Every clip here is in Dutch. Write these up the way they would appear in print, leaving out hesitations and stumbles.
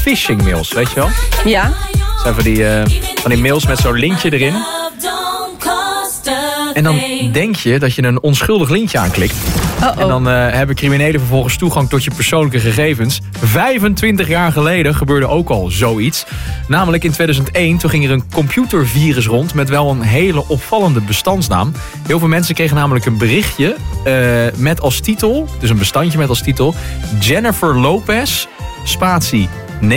phishing mails, weet je wel? Ja. Dat zijn van die mails met zo'n linkje erin. En dan denk je dat je een onschuldig linkje aanklikt. En dan hebben criminelen vervolgens toegang tot je persoonlijke gegevens. 25 jaar geleden gebeurde ook al zoiets. Namelijk in 2001, toen ging er een computervirus rond met wel een hele opvallende bestandsnaam. Heel veel mensen kregen namelijk een berichtje met als titel, dus een bestandje met als titel, Jennifer Lopez, spatie,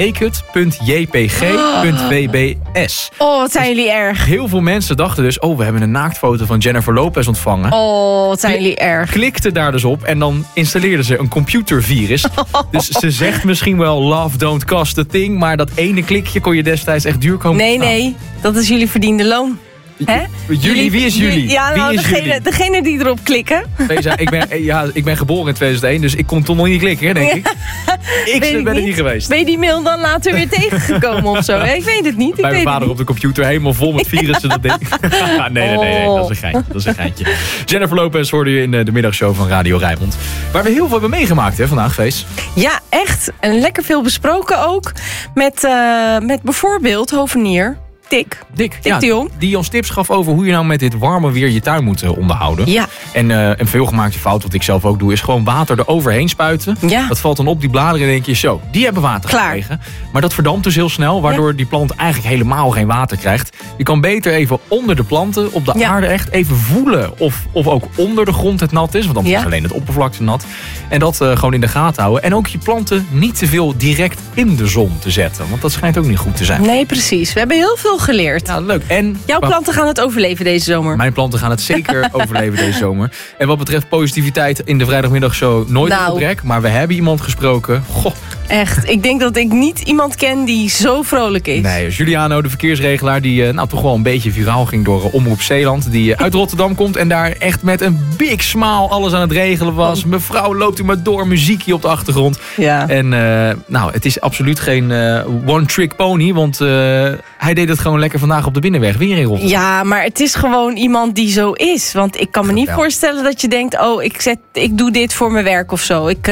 naked.jpg.vbs. Oh, wat zijn jullie erg. Heel veel mensen dachten dus, we hebben een naaktfoto van Jennifer Lopez ontvangen. Oh, wat zijn jullie erg. Klikten daar dus op en dan installeerden ze een computervirus. Dus ze zegt misschien wel love don't cost a thing, maar dat ene klikje kon je destijds echt duur komen. Nee, dat is jullie verdiende loon. Hè? Jullie, wie is jullie? Ja, nou, jullie? degene die erop klikken. Ik ben geboren in 2001, dus ik kon toch nog niet klikken, hè, denk ik. Ik ben er niet geweest. Ben je die mail dan later weer tegengekomen of zo? Ik weet het niet. Bij mijn vader op de computer helemaal vol met virussen. Dat ding. Nee, dat is een geintje. Jennifer Lopez hoorde je in de middagshow van Radio Rijnmond. Waar we heel veel hebben meegemaakt, hè, vandaag, Fees. Ja, echt. En lekker veel besproken ook. Met bijvoorbeeld hovenier Dick ja, de Jong. Die ons tips gaf over hoe je nou met dit warme weer je tuin moet onderhouden. Ja. En een veelgemaakte fout, wat ik zelf ook doe, is gewoon water eroverheen spuiten. Ja. Dat valt dan op die bladeren en denk je, zo, die hebben water gekregen. Maar dat verdampt dus heel snel, waardoor die plant eigenlijk helemaal geen water krijgt. Je kan beter even onder de planten, op de aarde echt, even voelen of ook onder de grond het nat is. Want dan is alleen het oppervlakte nat. En dat gewoon in de gaten houden. En ook je planten niet te veel direct in de zon te zetten. Want dat schijnt ook niet goed te zijn. Nee, precies. We hebben heel veel geleerd. Ja, leuk. En jouw planten gaan het overleven deze zomer. Mijn planten gaan het zeker overleven deze zomer. En wat betreft positiviteit in de vrijdagmiddagshow nooit een gebrek. Maar we hebben iemand gesproken. Goh. Echt, ik denk dat ik niet iemand ken die zo vrolijk is. Nee, Juliano, de verkeersregelaar, die toch wel een beetje viraal ging door Omroep Zeeland. Die uit Rotterdam komt en daar echt met een big smile alles aan het regelen was. Mevrouw, loopt u maar door, muziekje op de achtergrond. Ja. En het is absoluut geen one-trick pony, want hij deed het gewoon lekker vandaag op de binnenweg, weer in Rotterdam. Ja, maar het is gewoon iemand die zo is. Want ik kan me niet voorstellen dat je denkt, ik doe dit voor mijn werk of zo. Ik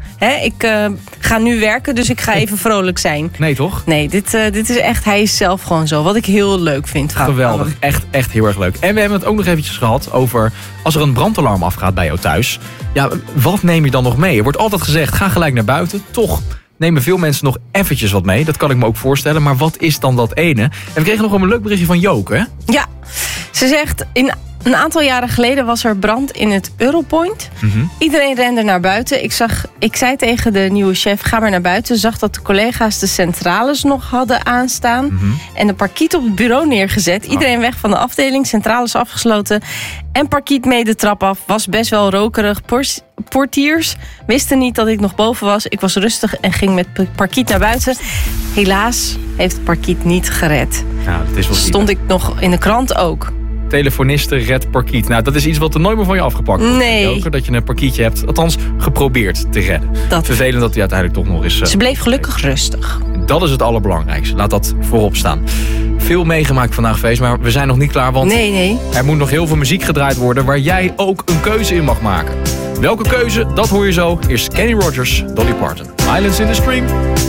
ga nu werken, dus ik ga even vrolijk zijn. Nee, toch? Nee, dit is echt, hij is zelf gewoon zo. Wat ik heel leuk vind. Geweldig, echt heel erg leuk. En we hebben het ook nog eventjes gehad over, als er een brandalarm afgaat bij jou thuis. Ja, wat neem je dan nog mee? Er wordt altijd gezegd, ga gelijk naar buiten. Toch nemen veel mensen nog eventjes wat mee. Dat kan ik me ook voorstellen. Maar wat is dan dat ene? En we kregen nog een leuk berichtje van Joke, hè? Ja, ze zegt, een aantal jaren geleden was er brand in het Europoint. Mm-hmm. Iedereen rende naar buiten. Ik zei tegen de nieuwe chef, ga maar naar buiten. Zag dat de collega's de centrales nog hadden aanstaan. Mm-hmm. En de parkiet op het bureau neergezet. Iedereen weg van de afdeling, centrales afgesloten. En parkiet mee de trap af. Was best wel rokerig. Portiers wisten niet dat ik nog boven was. Ik was rustig en ging met parkiet naar buiten. Helaas heeft het parkiet niet gered. Ja, dat is wel stond ik nog in de krant ook. Telefoniste red parkiet. Nou, dat is iets wat er nooit meer van je afgepakt wordt. Nee. Dat je een parkietje hebt, althans geprobeerd te redden. Vervelend dat hij uiteindelijk toch nog eens... Ze bleef gelukkig rustig. Dat is het allerbelangrijkste. Laat dat voorop staan. Veel meegemaakt vandaag, Feest, maar we zijn nog niet klaar. Want nee. Er moet nog heel veel muziek gedraaid worden waar jij ook een keuze in mag maken. Welke keuze, dat hoor je zo. Eerst Kenny Rogers, Dolly Parton. Islands in the Stream.